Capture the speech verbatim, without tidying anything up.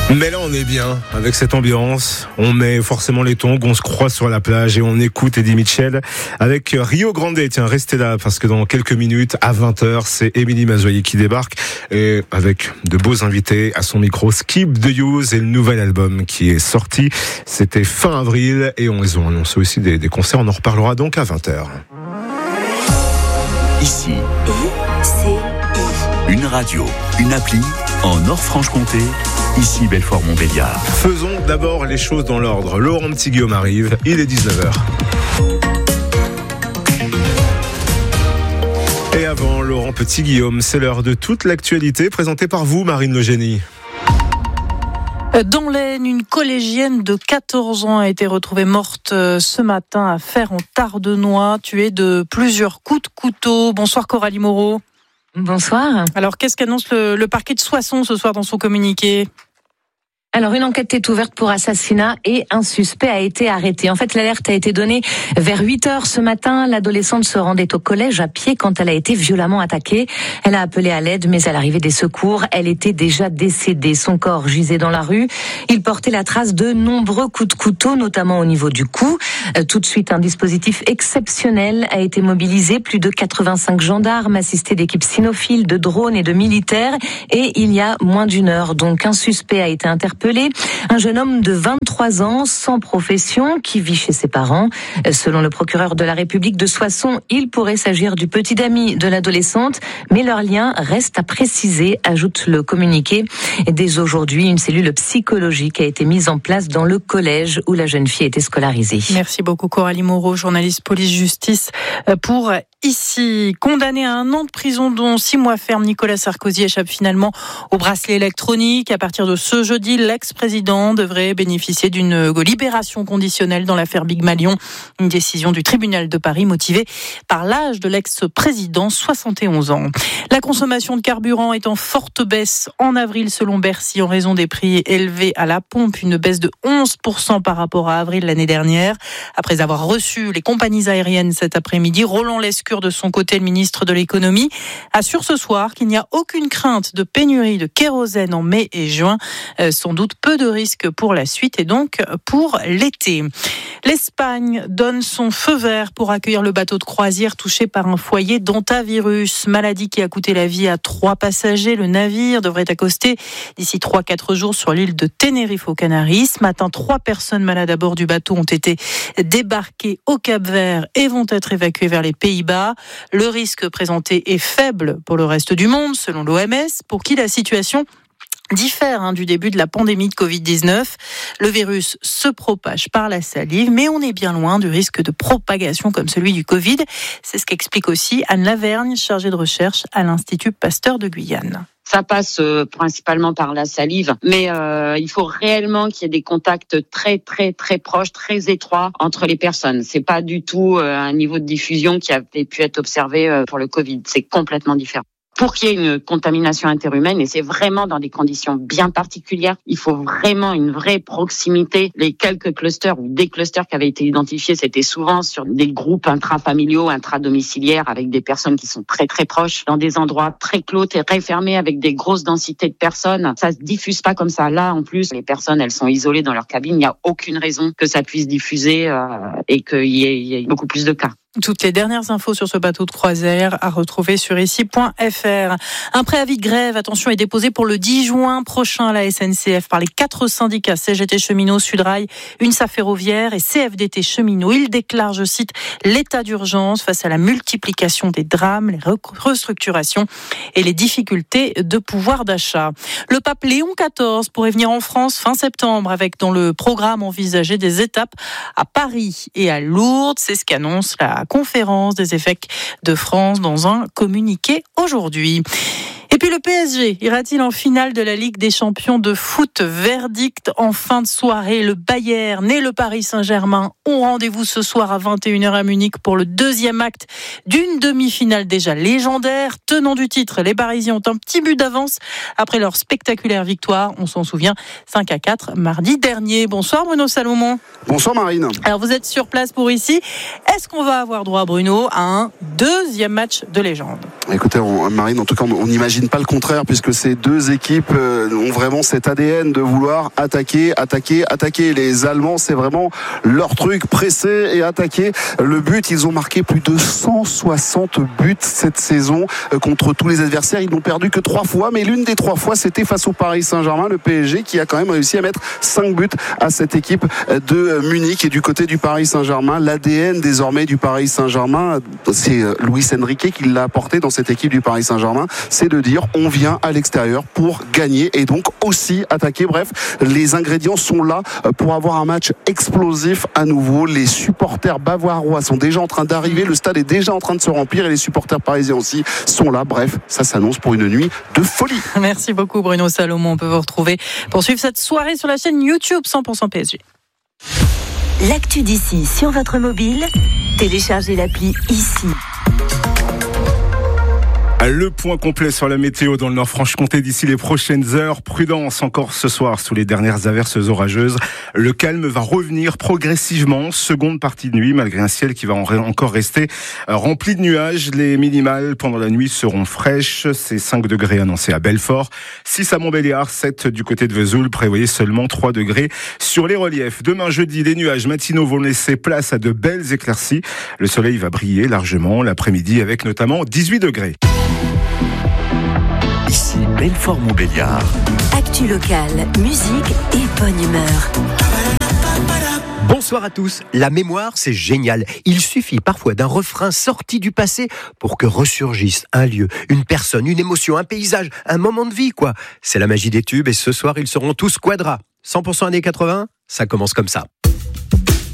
Mais là on est bien avec cette ambiance, on met forcément les tongs, on se croise sur la plage et on écoute Eddie Mitchell avec Rio Grande. Tiens, restez là parce que dans quelques minutes à vingt heures, c'est Émilie Mazoyer qui débarque et avec de beaux invités à son micro. Skip the Use et le nouvel album qui est sorti, c'était fin avril et on les a annoncé aussi des, des concerts, on en reparlera donc à vingt heures. Ici, une radio, une appli en Nord-Franche-Comté. Ici Belfort-Montbéliard. Faisons d'abord les choses dans l'ordre. Laurent Petit-Guillaume arrive, il est dix-neuf heures. Et avant Laurent Petit-Guillaume, c'est l'heure de toute l'actualité présentée par vous, Marine Le Génie. Dans l'Aisne, une collégienne de quatorze ans a été retrouvée morte ce matin à Fère-en-Tardenois, tuée de plusieurs coups de couteau. Bonsoir Coralie Moreau. Bonsoir. Alors, qu'est-ce qu'annonce le, le parquet de Soissons ce soir dans son communiqué ? Alors, une enquête est ouverte pour assassinat et un suspect a été arrêté. En fait, l'alerte a été donnée vers huit heures ce matin. L'adolescente se rendait au collège à pied quand elle a été violemment attaquée. Elle a appelé à l'aide, mais à l'arrivée des secours, elle était déjà décédée. Son corps gisait dans la rue. Il portait la trace de nombreux coups de couteau, notamment au niveau du cou. Tout de suite, un dispositif exceptionnel a été mobilisé. Plus de quatre-vingt-cinq gendarmes assistés d'équipes cynophiles, de drones et de militaires. Et il y a moins d'une heure, donc un suspect a été interpellé. Un jeune homme de vingt-trois ans, sans profession, qui vit chez ses parents. Selon le procureur de la République de Soissons, il pourrait s'agir du petit ami de l'adolescente, mais leur lien reste à préciser, ajoute le communiqué. Dès aujourd'hui, une cellule psychologique a été mise en place dans le collège où la jeune fille était scolarisée. Merci beaucoup Coralie Moreau, journaliste police-justice pour Ici. Condamné à un an de prison dont six mois ferme, Nicolas Sarkozy échappe finalement au bracelet électronique. À partir de ce jeudi, l'ex-président devrait bénéficier d'une libération conditionnelle dans l'affaire Big Malion. Une décision du tribunal de Paris motivée par l'âge de l'ex-président, soixante et onze ans. La consommation de carburant est en forte baisse en avril selon Bercy en raison des prix élevés à la pompe. Une baisse de onze pour cent par rapport à avril l'année dernière. Après avoir reçu les compagnies aériennes cet après-midi, Roland Lescure, de son côté, le ministre de l'économie, assure ce soir qu'il n'y a aucune crainte de pénurie de kérosène en mai et juin. Euh, sans doute peu de risques pour la suite et donc pour l'été. L'Espagne donne son feu vert pour accueillir le bateau de croisière touché par un foyer d'hantavirus, maladie qui a coûté la vie à trois passagers. Le navire devrait accoster d'ici trois à quatre jours sur l'île de Tenerife aux Canaries. Ce matin, trois personnes malades à bord du bateau ont été débarquées au Cap-Vert et vont être évacuées vers les Pays-Bas. Le risque présenté est faible pour le reste du monde, selon l'O M S, pour qui la situation diffère hein, du début de la pandémie de covid dix-neuf. Le virus se propage par la salive, mais on est bien loin du risque de propagation comme celui du Covid. C'est ce qu'explique aussi Anne Lavergne, chargée de recherche à l'Institut Pasteur de Guyane. Ça passe euh, principalement par la salive, mais euh, il faut réellement qu'il y ait des contacts très très très proches, très étroits entre les personnes. C'est pas du tout euh, un niveau de diffusion qui avait pu être observé euh, pour le Covid. C'est complètement différent. Pour qu'il y ait une contamination interhumaine, et c'est vraiment dans des conditions bien particulières, il faut vraiment une vraie proximité. Les quelques clusters ou des clusters qui avaient été identifiés, c'était souvent sur des groupes intrafamiliaux, intradomiciliaires, avec des personnes qui sont très très proches, dans des endroits très clos, très fermés, avec des grosses densités de personnes. Ça se diffuse pas comme ça. Là, en plus, les personnes, elles sont isolées dans leur cabine. Il n'y a aucune raison que ça puisse diffuser euh, et qu'il y ait, il y ait beaucoup plus de cas. Toutes les dernières infos sur ce bateau de croisière à retrouver sur ici point f r. Un préavis de grève, attention, est déposé pour le dix juin prochain à la S N C F par les quatre syndicats C G T Cheminots, Sudrail, UNSA Ferroviaire et C F D T Cheminots. Ils déclarent, je cite, l'état d'urgence face à la multiplication des drames, les restructurations et les difficultés de pouvoir d'achat. Le pape Léon quatorze pourrait venir en France fin septembre avec dans le programme envisagé des étapes à Paris et à Lourdes. C'est ce qu'annonce la conférence des évêques de France dans un communiqué aujourd'hui. Et puis le P S G ira-t-il en finale de la Ligue des Champions de foot? Verdict en fin de soirée. Le Bayern et le Paris Saint-Germain ont rendez-vous ce soir à vingt et une heures à Munich pour le deuxième acte d'une demi-finale déjà légendaire. Tenant du titre, les Parisiens ont un petit but d'avance après leur spectaculaire victoire. On s'en souvient, cinq à quatre mardi dernier. Bonsoir Bruno Salomon. Bonsoir Marine. Alors vous êtes sur place pour ici. Est-ce qu'on va avoir droit, Bruno, à un deuxième match de légende? Écoutez, on, Marine, en tout cas, on, on imagine n'imagine pas le contraire, puisque ces deux équipes ont vraiment cet A D N de vouloir attaquer, attaquer, attaquer. Les Allemands, c'est vraiment leur truc, presser et attaquer. Le but, ils ont marqué plus de cent soixante buts cette saison contre tous les adversaires. Ils n'ont perdu que trois fois, mais l'une des trois fois, c'était face au Paris Saint-Germain, le P S G, qui a quand même réussi à mettre cinq buts à cette équipe de Munich. Et du côté du Paris Saint-Germain, l'A D N désormais du Paris Saint-Germain, c'est Luis Enrique qui l'a apporté dans cette équipe du Paris Saint-Germain, c'est de dire on vient à l'extérieur pour gagner et donc aussi attaquer. Bref, les ingrédients sont là pour avoir un match explosif à nouveau. Les supporters bavarois sont déjà en train d'arriver, le stade est déjà en train de se remplir et les supporters parisiens aussi sont là. Bref, ça s'annonce pour une nuit de folie. Merci beaucoup Bruno Salomon, on peut vous retrouver pour suivre cette soirée sur la chaîne YouTube cent pour cent P S G. L'actu d'ici sur votre mobile, téléchargez l'appli ici. Le point complet sur la météo dans le Nord-Franche-Comté d'ici les prochaines heures. Prudence encore ce soir sous les dernières averses orageuses. Le calme va revenir progressivement, seconde partie de nuit, malgré un ciel qui va encore rester rempli de nuages. Les minimales pendant la nuit seront fraîches. C'est cinq degrés annoncés à Belfort, six à Montbéliard, sept du côté de Vesoul. Prévoyez seulement trois degrés sur les reliefs. Demain jeudi, les nuages matinaux vont laisser place à de belles éclaircies. Le soleil va briller largement l'après-midi avec notamment dix-huit degrés. Ici Belfort-Montbéliard. Actu locale, musique et bonne humeur. Bonsoir à tous. La mémoire, c'est génial. Il suffit parfois d'un refrain sorti du passé pour que ressurgisse un lieu, une personne, une émotion, un paysage, un moment de vie, quoi. C'est la magie des tubes et ce soir, ils seront tous quadras. cent pour cent années quatre-vingts, ça commence comme ça.